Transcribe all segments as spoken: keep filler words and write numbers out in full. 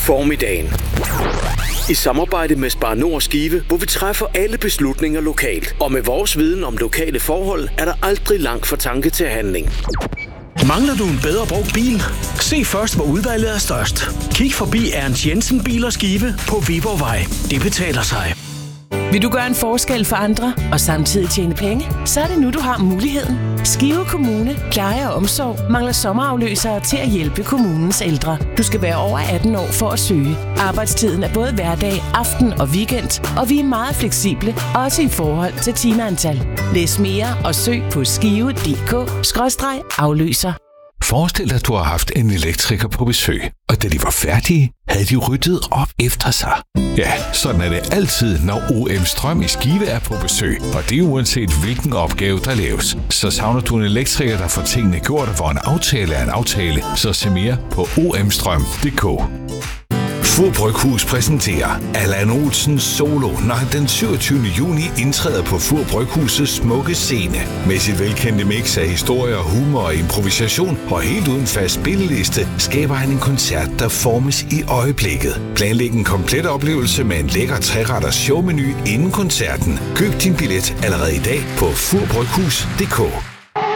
Formiddagen. I samarbejde med Spar Nord Skive, hvor vi træffer alle beslutninger lokalt. Og med vores viden om lokale forhold, er der aldrig langt fra tanke til handling. Mangler du en bedre brugt bil? Se først, hvor udvalget er størst. Kig forbi Ernst Jensen Bil og Skive på Viborgvej. Det betaler sig. Vil du gøre en forskel for andre og samtidig tjene penge? Så er det nu, du har muligheden. Skive Kommune, pleje og omsorg mangler sommerafløsere til at hjælpe kommunens ældre. Du skal være over atten år for at søge. Arbejdstiden er både hverdag, aften og weekend, og vi er meget fleksible, også i forhold til timeantal. Læs mere og søg på skive punktum d k skråstreg afløser. Forestil dig, at du har haft en elektriker på besøg, og da de var færdige, havde de ryddet op efter sig. Ja, sådan er det altid, når O M Strøm i Skive er på besøg, og det er uanset hvilken opgave, der laves. Så savner du en elektriker, der får tingene gjort, og hvor en aftale er en aftale, så se mere på o m strøm punktum d k. Fur Bryghus præsenterer Allan Olsens Solo, når han den syvogtyvende juni indtræder på Fur Bryghusets smukke scene. Med sit velkendte mix af historier, humor og improvisation, og helt uden fast spilleliste, skaber han en koncert, der formes i øjeblikket. Planlæg en komplet oplevelse med en lækker treretters showmenu inden koncerten. Køb din billet allerede i dag på fur bryghus punktum d k.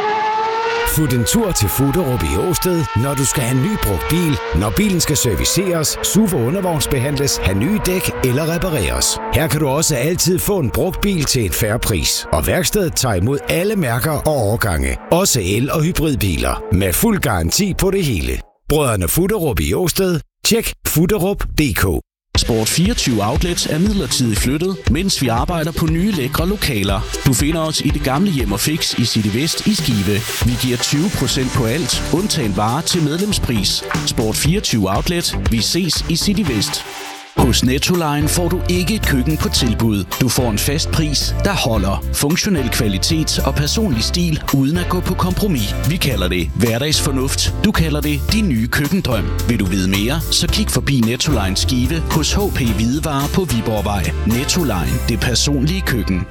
Fut en tur til Fuderup i Åsted, når du skal have en ny brugt bil, når bilen skal serviceres, S U V og undervognsbehandles, have nye dæk eller repareres. Her kan du også altid få en brugt bil til en fair pris. Og værkstedet tager imod alle mærker og årgange. Også el- og hybridbiler. Med fuld garanti på det hele. Brødrene Fuderup i Åsted. Tjek fuderup punktum d k. Sport fireogtyve Outlets er midlertidigt flyttet, mens vi arbejder på nye lækre lokaler. Du finder os i det gamle Hjem og Fix i City Vest i Skive. Vi giver tyve procent på alt, undtagen varer til medlemspris. Sport fireogtyve Outlet. Vi ses i City Vest. Hos Nettoline får du ikke et køkken på tilbud. Du får en fast pris, der holder. Funktionel kvalitet og personlig stil, uden at gå på kompromis. Vi kalder det hverdagsfornuft. Du kalder det din nye køkkendrøm. Vil du vide mere, så kig forbi Nettoline Skive hos H P Hvidevarer på Viborgvej. Nettoline. Det personlige køkken.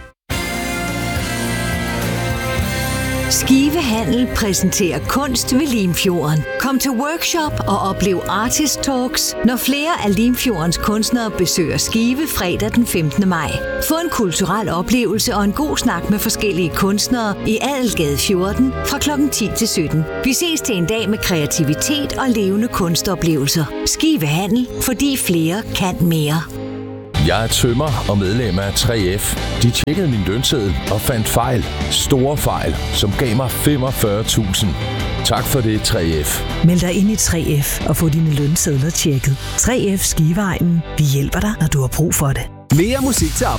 Skive Handel præsenterer kunst ved Limfjorden. Kom til workshop og oplev Artist Talks, når flere af Limfjordens kunstnere besøger Skive fredag den femtende maj. Få en kulturel oplevelse og en god snak med forskellige kunstnere i Adelgade fjorten fra klokken ti til sytten. Vi ses til en dag med kreativitet og levende kunstoplevelser. Skive Handel, fordi flere kan mere. Jeg er tømrer og medlem af tre F. De tjekkede min lønseddel og fandt fejl. Store fejl, som gav mig femogfyrre tusind. Tak for det, tre F. Meld dig ind i tre F og få dine lønsedler tjekket. tre F Skiveegnen. Vi hjælper dig, når du har brug for det. Mere musik til arbejde.